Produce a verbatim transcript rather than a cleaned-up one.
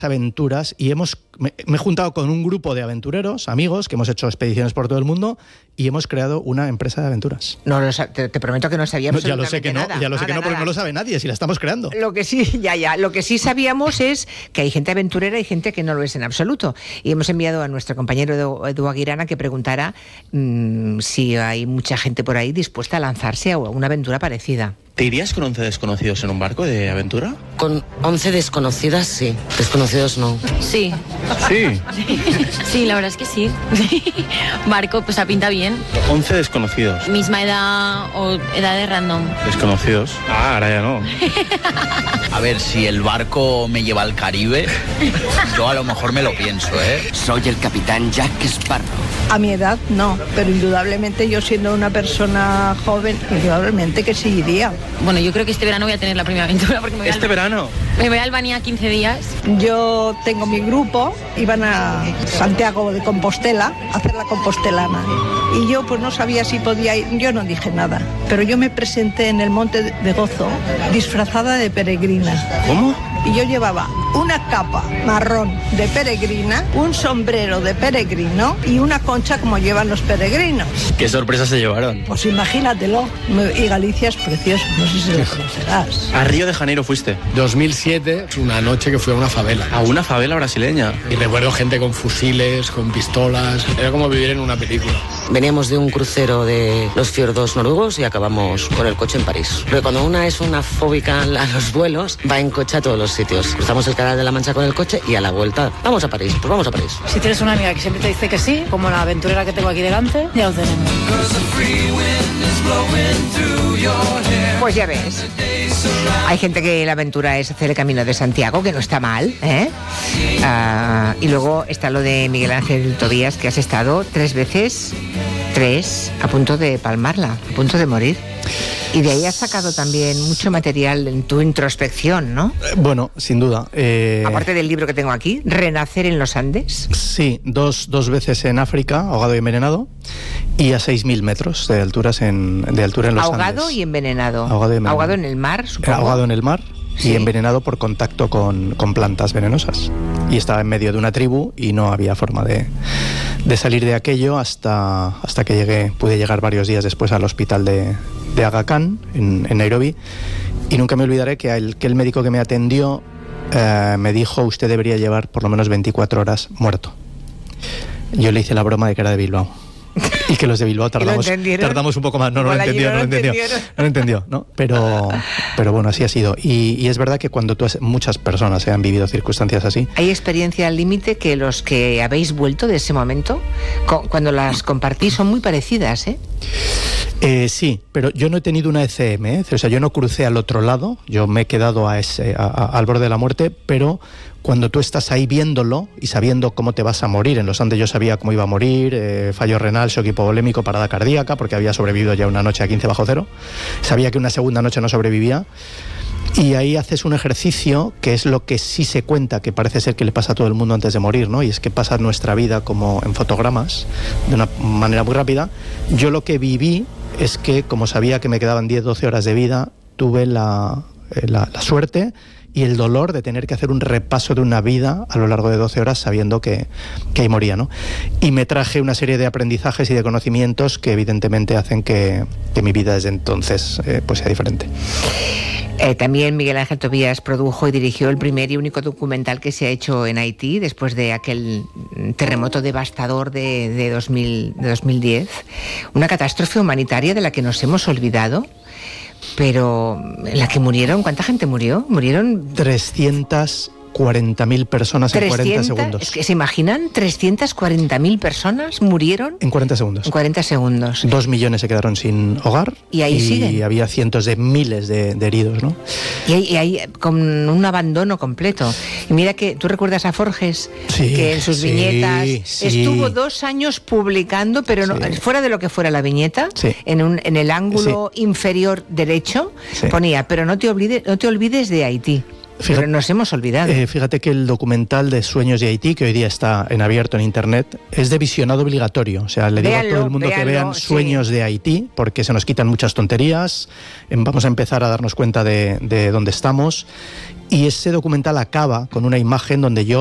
aventuras y hemos me, me he juntado con un grupo de aventureros, amigos, que hemos hecho expediciones por todo el mundo y hemos creado una empresa de aventuras. No, lo, te, te prometo que no sabíamos no, ya lo sé que no, nada, ya lo sé nada, que no, porque nada. no lo sabe nadie, si la estamos creando. Lo que sí, ya, ya, lo que sí sabíamos es que hay gente aventurera y gente que no lo es en absoluto. Y hemos enviado a nuestro compañero Edu, Edu Aguirana que preguntara mmm, si hay mucha gente por ahí dispuesta a lanzarse a una aventura parecida. ¿Te irías con once desconocidos en un barco de aventura? Con once desconocidas, sí. Desconocidos, no. Sí. Sí. Sí, la verdad es que sí. Marco, pues pinta bien. once desconocidos. Misma edad o edades random. Desconocidos. Ah, ahora ya no. A ver, si el barco me lleva al Caribe, yo a lo mejor me lo pienso, ¿eh? Soy el capitán Jack Sparrow. A mi edad, no. Pero indudablemente yo siendo una persona joven, indudablemente que sí iría. Bueno, yo creo que este verano voy a tener la primera aventura porque me voy ¿Este al... verano? Me voy a Albania quince días. Yo tengo mi grupo, iban a Santiago de Compostela a hacer la compostelana. Y yo pues no sabía si podía ir, yo no dije nada. Pero yo me presenté en el Monte de Gozo disfrazada de peregrina. ¿Cómo? Y yo llevaba una capa marrón de peregrina, un sombrero de peregrino y una concha como llevan los peregrinos. ¿Qué sorpresas se llevaron? Pues imagínatelo. Y Galicia es precioso, no sé si lo conocerás. ¿A Río de Janeiro fuiste? dos mil siete, una noche que fui a una favela. ¿A una favela brasileña? Y recuerdo gente con fusiles, con pistolas. Era como vivir en una película. Veníamos de un crucero de los fiordos noruegos y acabamos con el coche en París. Pero cuando una es una fóbica a los vuelos, va en coche a todos los sitios. Cruzamos el Canal de la Mancha con el coche y a la vuelta, vamos a París, pues vamos a París. Si tienes una amiga que siempre te dice que sí, como la aventurera que tengo aquí delante, ya lo tenemos. Pues ya ves. Hay gente que la aventura es hacer el Camino de Santiago, que no está mal, ¿eh? Uh, y luego está lo de Miguel Ángel Tobías, que has estado tres veces, tres, a punto de palmarla, a punto de morir. Y de ahí has sacado también mucho material en tu introspección, ¿no? Eh, bueno, sin duda. Eh... Aparte del libro que tengo aquí, Renacer en los Andes. Sí, dos, dos veces en África, ahogado y envenenado, y a seis mil metros de, alturas en, de altura en los ahogado Andes. Ahogado y envenenado. Ahogado y envenenado. Ahogado en el mar, supongo. Ahogado en el mar. Sí. Y envenenado por contacto con, con plantas venenosas. Y estaba en medio de una tribu y no había forma de, de salir de aquello hasta, hasta que llegué, pude llegar varios días después al hospital de, de Aga Khan, en, en Nairobi. Y nunca me olvidaré que el, que el médico que me atendió eh, me dijo: usted debería llevar por lo menos veinticuatro horas muerto. Yo le hice la broma de que era de Bilbao. Y que los de Bilbao tardamos, tardamos un poco más. No, no lo entendió, no lo entendió. No lo entendió, ¿no? Pero, pero bueno, así ha sido. Y, y es verdad que cuando tú has, muchas personas han vivido circunstancias así. ¿Hay experiencia al límite que los que habéis vuelto de ese momento, cuando las compartís, son muy parecidas, ¿eh? Eh, sí, pero yo no he tenido una E C M, ¿eh? O sea, yo no crucé al otro lado, yo me he quedado a ese, a, a, al borde de la muerte, pero cuando tú estás ahí viéndolo y sabiendo cómo te vas a morir, en los Andes yo sabía cómo iba a morir, eh, fallo renal, shock hipovolémico, parada cardíaca, porque había sobrevivido ya una noche a quince bajo cero, sabía que una segunda noche no sobrevivía. Y ahí haces un ejercicio que es lo que sí se cuenta, que parece ser que le pasa a todo el mundo antes de morir, ¿no? Y es que pasa nuestra vida como en fotogramas, de una manera muy rápida. Yo lo que viví es que, como sabía que me quedaban diez doce horas de vida, tuve la, la, la suerte y el dolor de tener que hacer un repaso de una vida a lo largo de doce horas sabiendo que, que ahí moría, ¿no? Y me traje una serie de aprendizajes y de conocimientos que evidentemente hacen que, que mi vida desde entonces eh, pues sea diferente. Eh, también Miguel Ángel Tobías produjo y dirigió el primer y único documental que se ha hecho en Haití después de aquel terremoto devastador de, de, dos mil, de dos mil diez. Una catástrofe humanitaria de la que nos hemos olvidado, pero en la que murieron, ¿cuánta gente murió? Murieron trescientas cuarenta mil personas en cuarenta segundos. Es que, ¿se imaginan? trescientas cuarenta mil personas murieron en cuarenta segundos. En cuarenta segundos. Dos millones se quedaron sin hogar. Y ahí y siguen. Y había cientos de miles de, de heridos, ¿no? Y ahí, y ahí con un abandono completo. Y mira que tú recuerdas a Forges, sí, que en sus sí, viñetas sí. estuvo dos años publicando, pero no, sí. fuera de lo que fuera la viñeta, sí. en, un, en el ángulo sí. inferior derecho, sí. ponía, pero no te olvides, no te olvides de Haití. Fíjate, pero nos hemos olvidado. Eh, fíjate que el documental de Sueños de Haití, que hoy día está en abierto en internet, es de visionado obligatorio. O sea, le digo véanlo, a todo el mundo véanlo, que vean Sueños sí. de Haití, porque se nos quitan muchas tonterías. Vamos a empezar a darnos cuenta de, de dónde estamos. Y ese documental acaba con una imagen donde yo